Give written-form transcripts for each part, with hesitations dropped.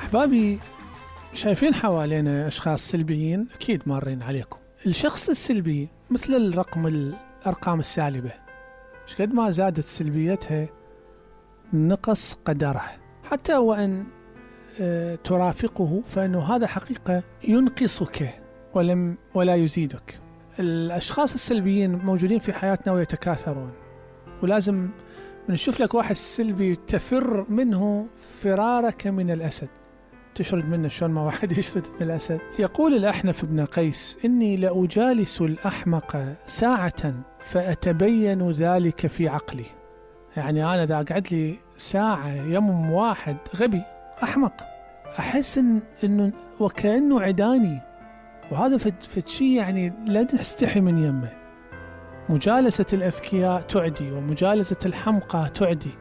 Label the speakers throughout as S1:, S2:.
S1: أحبابي، شايفين حوالينا أشخاص سلبيين أكيد مارين عليكم. الشخص السلبي مثل الأرقام السالبة، مش قد ما زادت سلبيتها نقص قدره، حتى وإن ترافقه فإنه هذا حقيقة ينقصك ولا يزيدك. الأشخاص السلبيين موجودين في حياتنا ويتكاثرون، ولازم نشوف لك واحد سلبي تفر منه فرارك من الأسد، تشرد منه شلون ما واحد يشرد من الأسد. يقول الأحنف بن قيس: إني لأجالس الأحمق ساعة فأتبين ذلك في عقلي. يعني أنا إذا أقعد لي ساعة يمم واحد غبي أحمق، أحس إنه وكأنه عداني، وهذا فتشي يعني لا تستحي من يمه. مجالسة الأذكياء تعدي، ومجالسة الحمقى تعدي.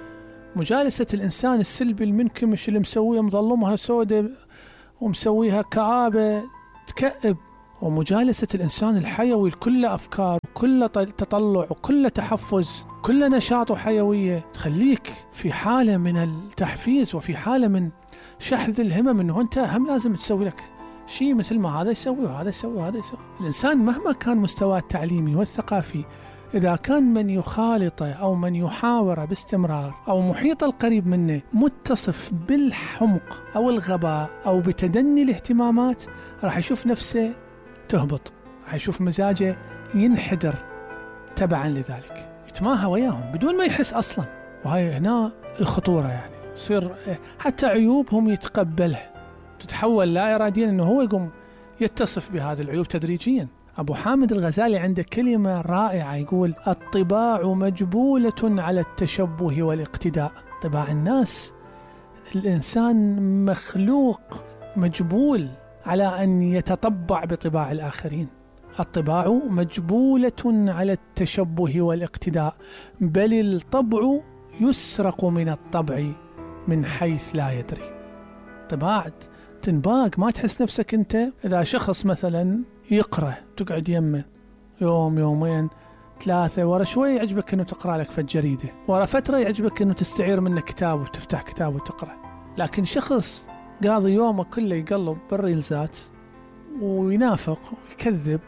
S1: مجالسة الإنسان السلبي المنكمش اللي مسويه مظلمها سودة ومسويها كآبة تكئب، ومجالسة الإنسان الحيوي الكل أفكار وكل تطلع وكل تحفز كل نشاط وحيوية تخليك في حالة من التحفيز وفي حالة من شحذ الهمم، إنه أنت هم لازم تسوي لك شيء مثل ما هذا يسوي وهذا يسوي وهذا يسوي. الإنسان مهما كان مستواه التعليمي والثقافي، إذا كان من يخالطه أو من يحاوره باستمرار أو محيط القريب منه متصف بالحمق أو الغباء أو بتدني الاهتمامات، راح يشوف نفسه تهبط، راح يشوف مزاجه ينحدر تبعا لذلك، يتماهى وياهم بدون ما يحس أصلا. وهي هنا الخطورة، يعني يصير حتى عيوبهم يتقبلها، تتحول لا إراديا أنه هو يقوم يتصف بهذه العيوب تدريجيا. أبو حامد الغزالي عنده كلمة رائعة، يقول: الطباع مجبولة على التشبه والاقتداء. طباع الناس، الإنسان مخلوق مجبول على أن يتطبع بطباع الآخرين. الطباع مجبولة على التشبه والاقتداء، بل الطبع يسرق من الطبع من حيث لا يدري. طباع تنباق، ما تحس نفسك أنت. إذا شخص مثلا يقرأ تقعد يمه يوم يومين ثلاثة، ورا شوي يعجبك أنه تقرأ لك في الجريدة، ورا فترة يعجبك أنه تستعير منه كتاب وتفتح كتاب وتقرأ. لكن شخص قاضي يومه كله يقلب بالريلزات وينافق ويكذب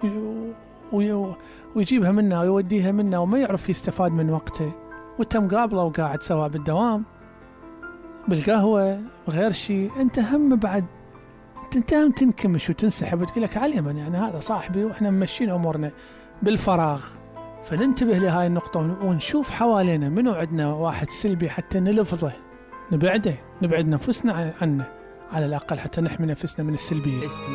S1: ويجيبها منه ويوديها منه وما يعرف يستفاد من وقته، وانت مقابله وقاعد سواء بالدوام بالقهوة غير شيء، انت هم بعد انت هم تنكمش وتنسحب وتقول لك على اليمن، يعني هذا صاحبي واحنا ممشين امورنا بالفراغ. فننتبه لهاي النقطة ونشوف حوالينا منو عندنا واحد سلبي حتى نلفظه، نبعد نفسنا عنه على الأقل حتى نحمي نفسنا من السلبية.